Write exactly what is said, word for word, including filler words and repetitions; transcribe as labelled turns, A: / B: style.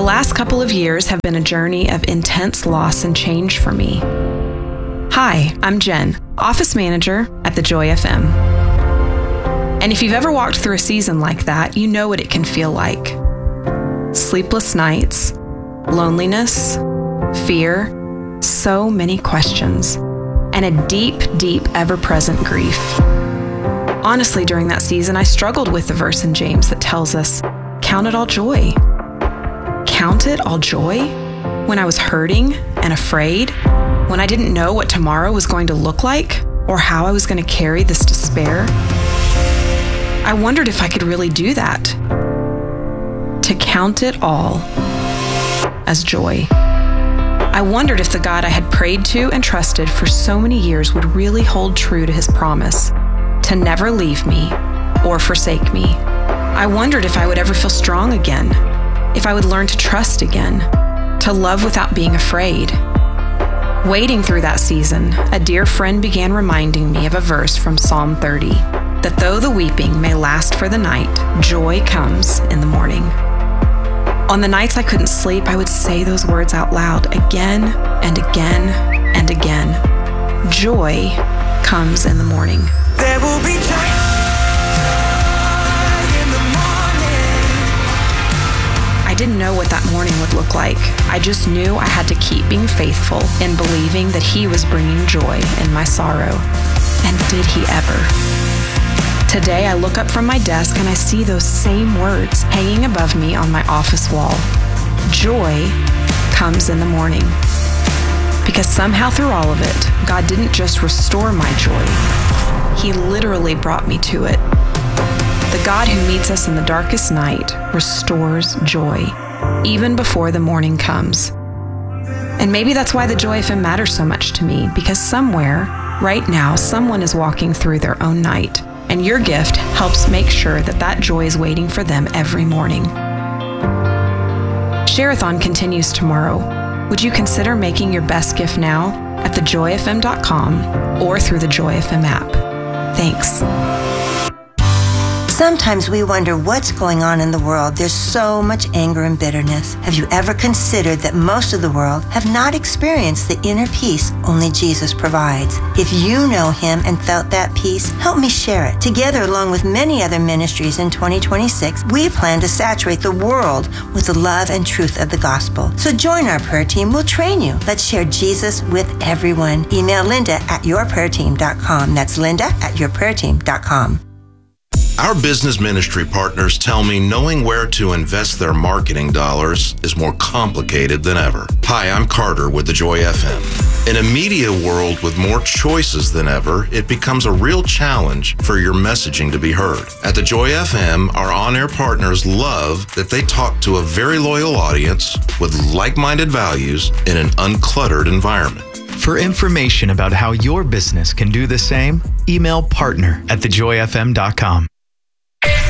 A: last couple of years have been a journey of intense loss and change for me. Hi, I'm Jen, office manager at the Joy F M. And if you've ever walked through a season like that, you know what it can feel like. Sleepless nights, loneliness, fear, so many questions, and a deep, deep, ever-present grief. Honestly, during that season, I struggled with the verse in James that tells us, count it all joy. Count it all joy? When I was hurting and afraid, when I didn't know what tomorrow was going to look like or how I was going to carry this despair, I wondered if I could really do that. To count it all as joy. I wondered if the God I had prayed to and trusted for so many years would really hold true to his promise to never leave me or forsake me. I wondered if I would ever feel strong again, if I would learn to trust again, to love without being afraid. Waiting through that season, a dear friend began reminding me of a verse from Psalm thirty, that though the weeping may last for the night, joy comes in the morning. On the nights I couldn't sleep, I would say those words out loud again and again and again. Joy comes in the morning.
B: There will be joy in the morning.
A: I didn't know what that morning would look like. I just knew I had to keep being faithful in believing that he was bringing joy in my sorrow. And did he ever? Today, I look up from my desk and I see those same words hanging above me on my office wall. Joy comes in the morning. Because somehow through all of it, God didn't just restore my joy. He literally brought me to it. The God who meets us in the darkest night restores joy, even before the morning comes. And maybe that's why the Joy F M matters so much to me, because somewhere, right now, someone is walking through their own night. And your gift helps make sure that that joy is waiting for them every morning. Share-a-thon continues tomorrow. Would you consider making your best gift now at the joy f m dot com or through the Joy F M app? Thanks.
C: Sometimes we wonder what's going on in the world. There's so much anger and bitterness. Have you ever considered that most of the world have not experienced the inner peace only Jesus provides? If you know him and felt that peace, help me share it. Together, along with many other ministries in twenty twenty-six, we plan to saturate the world with the love and truth of the gospel. So join our prayer team. We'll train you. Let's share Jesus with everyone. Email Linda at your prayer team dot com. That's Linda at your prayer team dot com.
D: Our business ministry partners tell me knowing where to invest their marketing dollars is more complicated than ever. Hi, I'm Carter with the Joy F M. In a media world with more choices than ever, it becomes a real challenge for your messaging to be heard. At the Joy F M, our on-air partners love that they talk to a very loyal audience with like-minded values in an uncluttered environment.
E: For information about how your business can do the same, email partner at the joy f m dot com.